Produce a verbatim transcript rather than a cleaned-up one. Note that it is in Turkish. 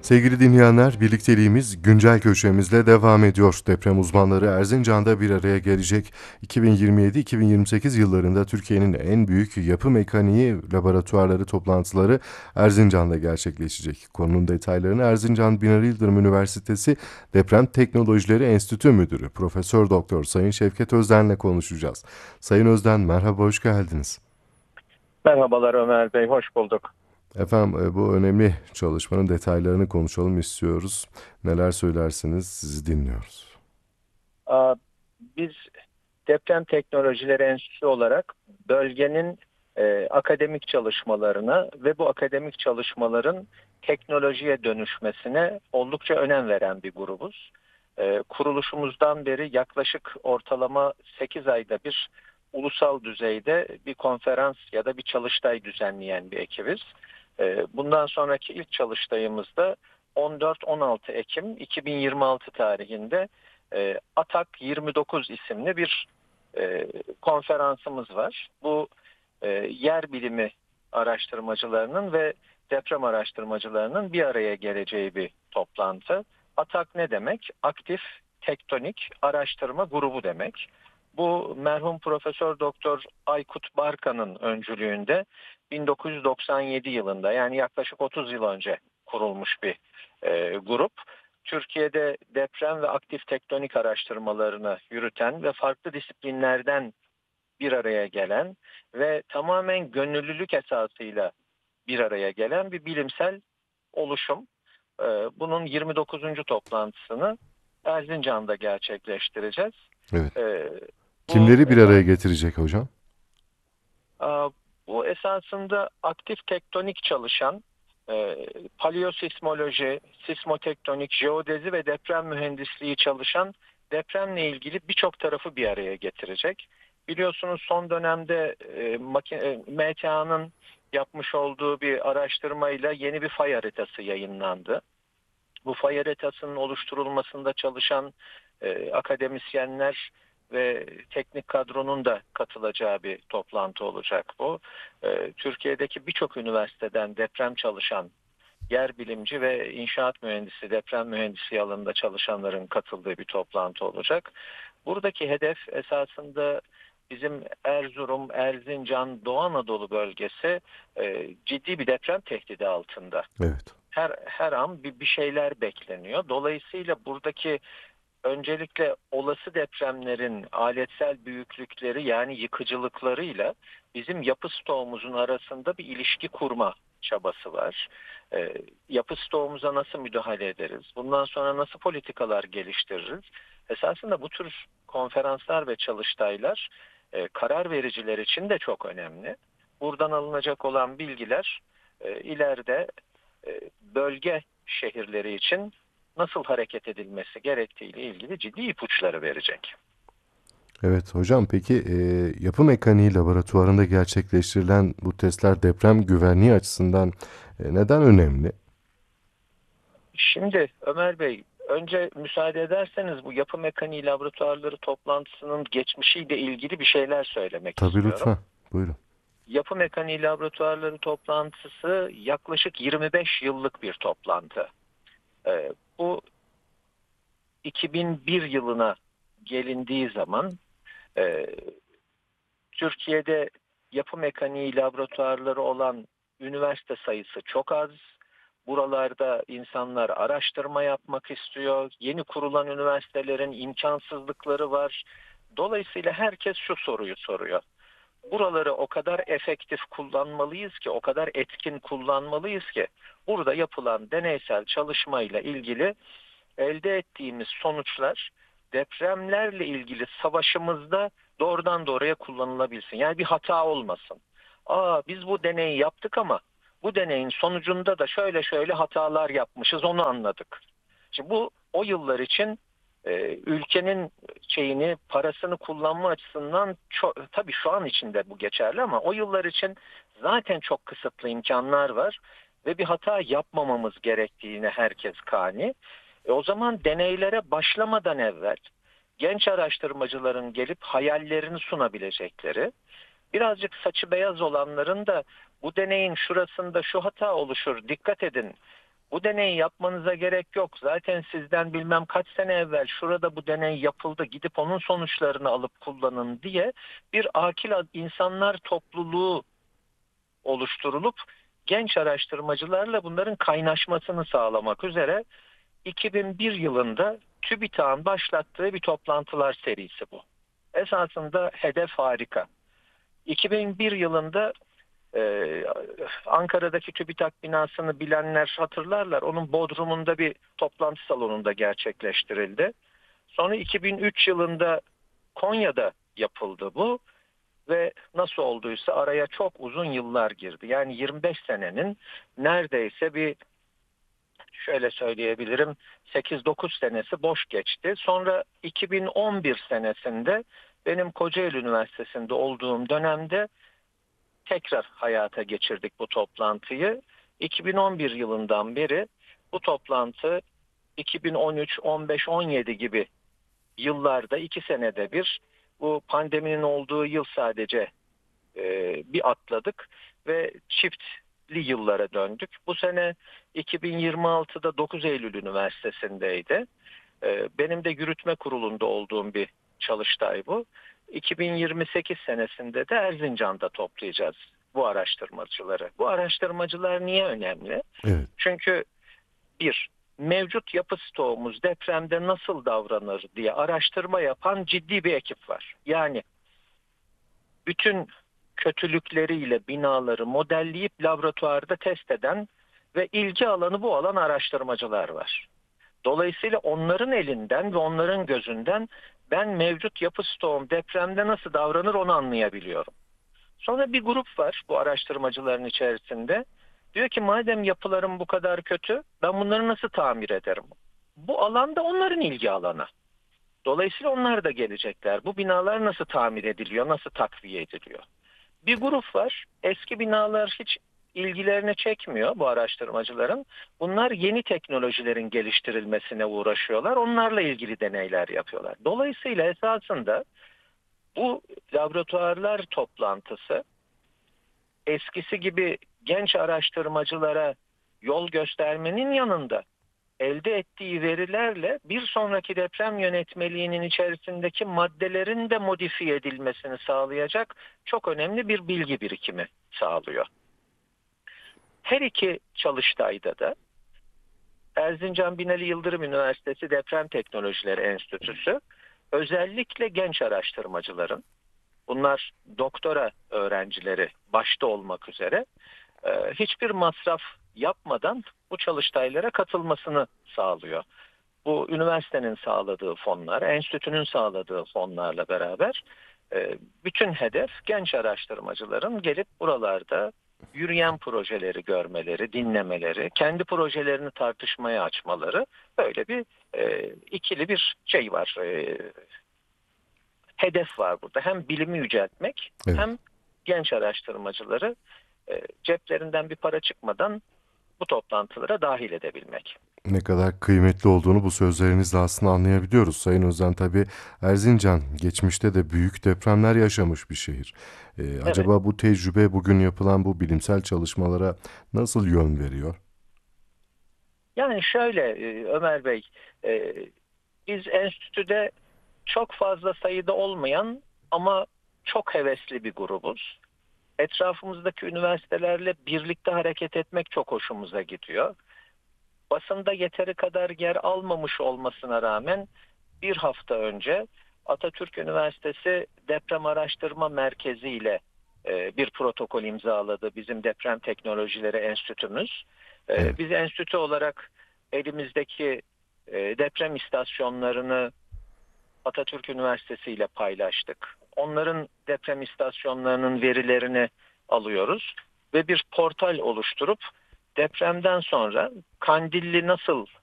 Sevgili dinleyenler, birlikteliğimiz güncel köşemizle devam ediyor. Deprem uzmanları Erzincan'da bir araya gelecek. iki bin yirmi yedi iki bin yirmi sekiz yıllarında Türkiye'nin en büyük yapı mekaniği laboratuvarları toplantıları Erzincan'da gerçekleşecek. Konunun detaylarını Erzincan Binali Yıldırım Üniversitesi Deprem Teknolojileri Enstitü Müdürü Profesör Doktor Sayın Şevket Özden'le konuşacağız. Sayın Özden, merhaba, hoş geldiniz. Merhabalar Ömer Bey, hoş bulduk. Efendim, e, bu önemli çalışmanın detaylarını konuşalım istiyoruz. Neler söylersiniz, sizi dinliyoruz. Aa, Biz Deprem Teknolojileri Enstitüsü olarak bölgenin e, akademik çalışmalarına ve bu akademik çalışmaların teknolojiye dönüşmesine oldukça önem veren bir grubuz. E, kuruluşumuzdan beri yaklaşık ortalama sekiz ayda bir ulusal düzeyde bir konferans ya da bir çalıştay düzenleyen bir ekibiz. E, bundan sonraki ilk çalıştayımızda on dört on altı Ekim iki bin yirmi altı tarihinde e, Atak yirmi dokuz isimli bir e, konferansımız var. Bu e, yer bilimi araştırmacılarının ve deprem araştırmacılarının bir araya geleceği bir toplantı. Atak ne demek? Aktif Tektonik Araştırma Grubu demek. Bu merhum Profesör Doktor Aykut Barkan'ın öncülüğünde bin dokuz yüz doksan yedi yılında, yani yaklaşık otuz yıl önce kurulmuş bir e, grup. Türkiye'de deprem ve aktif tektonik araştırmalarını yürüten ve farklı disiplinlerden bir araya gelen ve tamamen gönüllülük esasıyla bir araya gelen bir bilimsel oluşum. Ee, Bunun yirmi dokuzuncu toplantısını Erzincan'da gerçekleştireceğiz. Evet. Ee, Bu Kimleri bir araya esas getirecek hocam? bu esasında aktif tektonik çalışan e, paleosismoloji, sismotektonik, jeodezi ve deprem mühendisliği çalışan depremle ilgili birçok tarafı bir araya getirecek. Biliyorsunuz son dönemde e, makine, e, M T A'nın yapmış olduğu bir araştırmayla yeni bir fay haritası yayınlandı. Bu fay haritasının oluşturulmasında çalışan e, akademisyenler ve teknik kadronun da katılacağı bir toplantı olacak bu. E, Türkiye'deki birçok üniversiteden deprem çalışan yer bilimci ve inşaat mühendisi, deprem mühendisi alanında çalışanların katıldığı bir toplantı olacak. Buradaki hedef esasında bizim Erzurum, Erzincan, Doğu Anadolu bölgesi e, ciddi bir deprem tehdidi altında. Evet. Her her an bir, bir şeyler bekleniyor. Dolayısıyla buradaki öncelikle olası depremlerin aletsel büyüklükleri, yani yıkıcılıklarıyla bizim yapı stoğumuzun arasında bir ilişki kurma çabası var. Ee, Yapı stoğumuza nasıl müdahale ederiz? Bundan sonra nasıl politikalar geliştiririz? Esasında bu tür konferanslar ve çalıştaylar e, karar vericiler için de çok önemli. Buradan alınacak olan bilgiler e, ileride e, bölge şehirleri için nasıl hareket edilmesi gerektiğiyle ilgili ciddi ipuçları verecek. Evet hocam, peki e, yapı mekaniği laboratuvarında gerçekleştirilen bu testler deprem güvenliği açısından e, neden önemli? Şimdi Ömer Bey, önce müsaade ederseniz bu yapı mekaniği laboratuvarları toplantısının geçmişiyle ilgili bir şeyler söylemek Tabii, istiyorum. lütfen. Buyurun. Yapı mekaniği laboratuvarları toplantısı yaklaşık yirmi beş yıllık bir toplantı. Ee, bu iki bin bir yılına gelindiği zaman e, Türkiye'de yapı mekaniği laboratuvarları olan üniversite sayısı çok az. Buralarda insanlar araştırma yapmak istiyor. Yeni kurulan üniversitelerin imkansızlıkları var. Dolayısıyla herkes şu soruyu soruyor: buraları o kadar efektif kullanmalıyız ki, o kadar etkin kullanmalıyız ki, burada yapılan deneysel çalışmayla ilgili elde ettiğimiz sonuçlar depremlerle ilgili savaşımızda doğrudan doğruya kullanılabilsin. Yani bir hata olmasın. Aa, biz bu deneyi yaptık ama bu deneyin sonucunda da şöyle şöyle hatalar yapmışız, onu anladık. Şimdi bu o yıllar için e, ülkenin şeyini, parasını kullanma açısından çok, tabii şu an için de bu geçerli ama o yıllar için zaten çok kısıtlı imkanlar var ve bir hata yapmamamız gerektiğine herkes kani. E o zaman deneylere başlamadan evvel genç araştırmacıların gelip hayallerini sunabilecekleri, birazcık saçı beyaz olanların da bu deneyin şurasında şu hata oluşur, dikkat edin, Bu deneyi yapmanıza gerek yok. Zaten sizden bilmem kaç sene evvel şurada bu deney yapıldı. Gidip onun sonuçlarını alıp kullanın diye bir akil insanlar topluluğu oluşturulup genç araştırmacılarla bunların kaynaşmasını sağlamak üzere iki bin bir yılında TÜBİTAK'ın başlattığı bir toplantılar serisi bu. Esasında hedef harika. iki bin bir yılında Ee, Ankara'daki TÜBİTAK binasını bilenler hatırlarlar. Onun bodrumunda bir toplantı salonunda gerçekleştirildi. Sonra iki bin üç yılında Konya'da yapıldı bu ve nasıl olduysa araya çok uzun yıllar girdi. Yani yirmi beş senenin neredeyse bir şöyle söyleyebilirim sekiz dokuz senesi boş geçti. Sonra iki bin on bir senesinde benim Kocaeli Üniversitesi'nde olduğum dönemde tekrar hayata geçirdik bu toplantıyı. iki bin on bir yılından beri bu toplantı iki bin on üç, on beş, on yedi gibi yıllarda iki senede bir bu pandeminin olduğu yıl sadece e, bir atladık ve çiftli yıllara döndük. Bu sene iki bin yirmi altıda dokuz Eylül Üniversitesi'ndeydi. E, benim de yürütme kurulunda olduğum bir çalıştay bu. iki bin yirmi sekiz senesinde de Erzincan'da toplayacağız bu araştırmacıları. Bu araştırmacılar niye önemli? Evet. Çünkü bir, mevcut yapı stoğumuz depremde nasıl davranır diye araştırma yapan ciddi bir ekip var. Yani bütün kötülükleriyle binaları modelleyip laboratuvarda test eden ve ilgi alanı bu alan araştırmacılar var. Dolayısıyla onların elinden ve onların gözünden ben mevcut yapı stoğum depremde nasıl davranır onu anlayabiliyorum. Sonra bir grup var bu araştırmacıların içerisinde. Diyor ki madem yapılarım bu kadar kötü ben bunları nasıl tamir ederim? Bu alanda onların ilgi alanı. Dolayısıyla onlar da gelecekler. Bu binalar nasıl tamir ediliyor, nasıl takviye ediliyor? Bir grup var. Eski binalar hiç ilgilerini çekmiyor bu araştırmacıların. Bunlar yeni teknolojilerin geliştirilmesine uğraşıyorlar. Onlarla ilgili deneyler yapıyorlar. Dolayısıyla esasında bu laboratuvarlar toplantısı eskisi gibi genç araştırmacılara yol göstermenin yanında elde ettiği verilerle bir sonraki deprem yönetmeliğinin içerisindeki maddelerin de modifiye edilmesini sağlayacak çok önemli bir bilgi birikimi sağlıyor. Her iki çalıştayda da Erzincan Binali Yıldırım Üniversitesi Deprem Teknolojileri Enstitüsü özellikle genç araştırmacıların, bunlar doktora öğrencileri başta olmak üzere hiçbir masraf yapmadan bu çalıştaylara katılmasını sağlıyor. Bu üniversitenin sağladığı fonlar, enstitünün sağladığı fonlarla beraber bütün hedef genç araştırmacıların gelip buralarda yürüyen projeleri görmeleri, dinlemeleri, kendi projelerini tartışmaya açmaları, böyle bir e, ikili bir şey var. E, hedef var burada. Hem bilimi yüceltmek Evet. hem genç araştırmacıları e, ceplerinden bir para çıkmadan bu toplantılara dahil edebilmek. Ne kadar kıymetli olduğunu bu sözlerinizle aslında anlayabiliyoruz. Sayın Özden, tabii Erzincan geçmişte de büyük depremler yaşamış bir şehir. Ee, Evet. acaba bu tecrübe bugün yapılan bu bilimsel çalışmalara nasıl yön veriyor? Yani şöyle e, Ömer Bey, e, biz enstitüde çok fazla sayıda olmayan ama çok hevesli bir grubuz. Etrafımızdaki üniversitelerle birlikte hareket etmek çok hoşumuza gidiyor. Basında yeteri kadar yer almamış olmasına rağmen bir hafta önce Atatürk Üniversitesi Deprem Araştırma Merkezi ile e, bir protokol imzaladı bizim Deprem Teknolojileri Enstitümüz. E, Evet. biz enstitü olarak elimizdeki e, deprem istasyonlarını Atatürk Üniversitesi ile paylaştık. Onların deprem istasyonlarının verilerini alıyoruz ve bir portal oluşturup depremden sonra Kandilli nasıl